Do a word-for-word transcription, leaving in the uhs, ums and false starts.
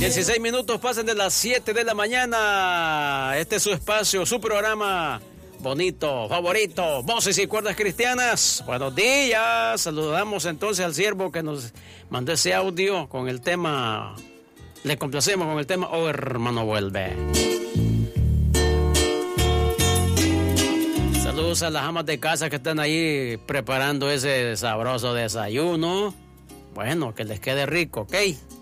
dieciséis minutos pasan de las siete de la mañana. Este es su espacio, su programa bonito, favorito, Voces y Cuerdas Cristianas. Buenos días. Saludamos entonces al siervo que nos mandó ese audio con el tema. Le complacemos con el tema Oh Hermano Vuelve. Saludos a las amas de casa que están ahí preparando ese sabroso desayuno. Bueno, que les quede rico, ¿ok?